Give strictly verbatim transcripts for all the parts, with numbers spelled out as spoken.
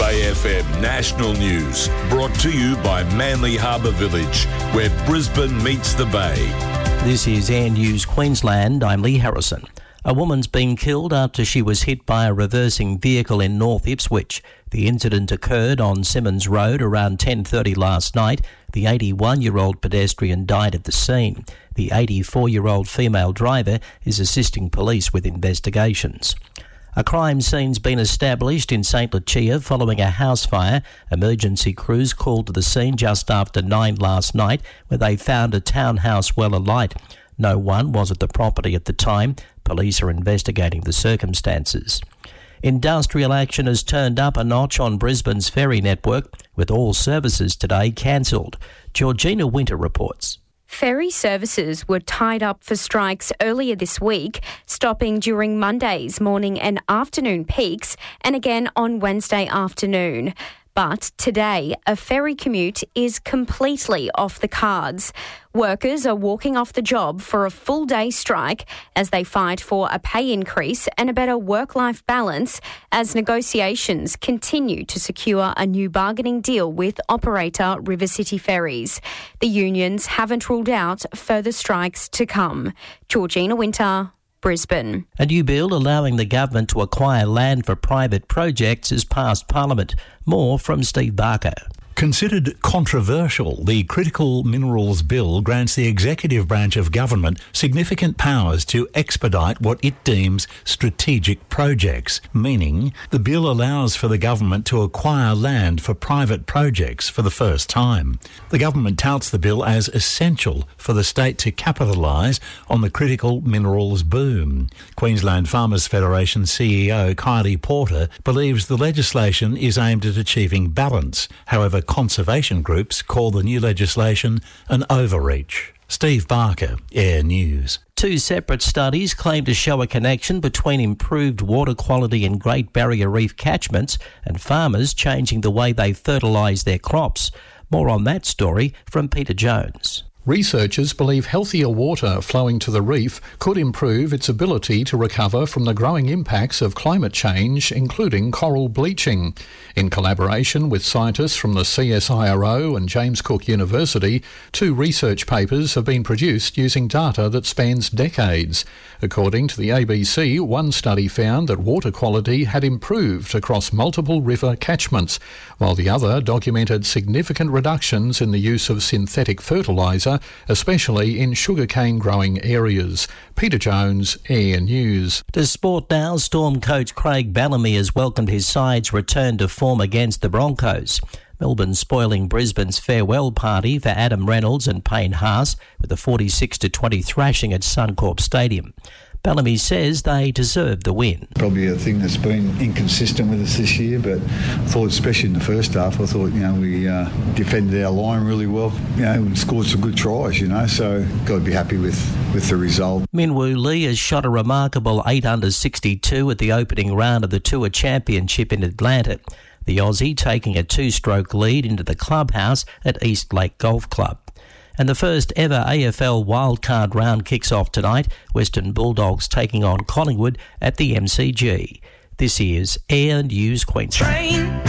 A F M National News, brought to you by Manly Harbour Village, where Brisbane meets the Bay. This is Air News Queensland. I'm Lee Harrison. A woman's been killed after she was hit by a reversing vehicle in North Ipswich. The incident occurred on Simmons Road around ten thirty last night. The eighty-one-year-old pedestrian died at the scene. The eighty-four-year-old female driver is assisting police with investigations. A crime scene's been established in St Lucia following a house fire. Emergency crews called to the scene just after nine last night, where they found a townhouse well alight. No one was at the property at the time. Police are investigating the circumstances. Industrial action has turned up a notch on Brisbane's ferry network, with all services today cancelled. Georgina Winter reports. Ferry services were tied up for strikes earlier this week, stopping during Monday's morning and afternoon peaks and again on Wednesday afternoon. But today, a ferry commute is completely off the cards. Workers are walking off the job for a full-day strike as they fight for a pay increase and a better work-life balance as negotiations continue to secure a new bargaining deal with operator River City Ferries. The unions haven't ruled out further strikes to come. Georgina Winter, Brisbane. A new bill allowing the government to acquire land for private projects has passed Parliament. More from Steve Barker. Considered controversial, the Critical Minerals Bill grants the executive branch of government significant powers to expedite what it deems strategic projects, meaning the bill allows for the government to acquire land for private projects for the first time. The government touts the bill as essential for the state to capitalise on the critical minerals boom. Queensland Farmers Federation C E O Kylie Porter believes the legislation is aimed at achieving balance. However, conservation groups call the new legislation an overreach. Steve Barker, Air News. Two separate studies claim to show a connection between improved water quality in Great Barrier Reef catchments and farmers changing the way they fertilise their crops. More on that story from Peter Jones. Researchers believe healthier water flowing to the reef could improve its ability to recover from the growing impacts of climate change, including coral bleaching. In collaboration with scientists from the C S I R O and James Cook University, two research papers have been produced using data that spans decades. According to the A B C, one study found that water quality had improved across multiple river catchments, while the other documented significant reductions in the use of synthetic fertiliser, especially in sugarcane growing areas. Peter Jones, Air News. To sport now, Storm coach Craig Bellamy has welcomed his side's return to form against the Broncos. Melbourne spoiling Brisbane's farewell party for Adam Reynolds and Payne Haas with a forty-six to twenty thrashing at Suncorp Stadium. Bellamy says they deserved the win. Probably a thing that's been inconsistent with us this year, but I thought, especially in the first half, I thought, you know, we uh, defended our line really well. You know, we scored some good tries, you know, so got to be happy with, with the result. Minwoo Lee has shot a remarkable eight under sixty-two at the opening round of the Tour Championship in Atlanta. The Aussie taking a two-stroke lead into the clubhouse at East Lake Golf Club. And the first ever A F L wildcard round kicks off tonight. Western Bulldogs taking on Collingwood at the M C G. This is Air News Queensland.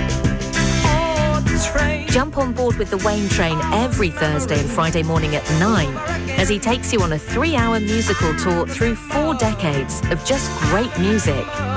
Jump on board with the Wayne Train every Thursday and Friday morning at nine as he takes you on a three-hour musical tour through four decades of just great music.